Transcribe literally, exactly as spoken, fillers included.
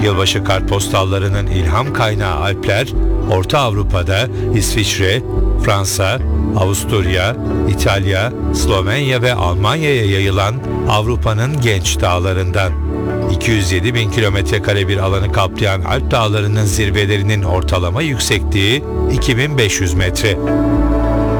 Yılbaşı kartpostallarının ilham kaynağı Alpler, Orta Avrupa'da İsviçre, Fransa, Avusturya, İtalya, Slovenya ve Almanya'ya yayılan Avrupa'nın genç dağlarından. iki yüz yedi bin kilometre kare bir alanı kaplayan Alp dağlarının zirvelerinin ortalama yüksekliği iki bin beş yüz metre.